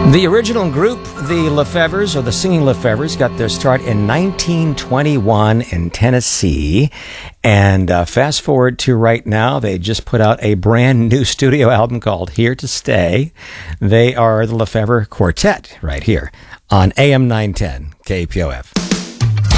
The original group, the Lefevres, or the Singing Lefevres, got their start in 1921 in Tennessee. And fast forward to right now, they just put out a brand new studio album called Here to Stay. They are the Lefevre Quartet right here on AM 910 KPOF.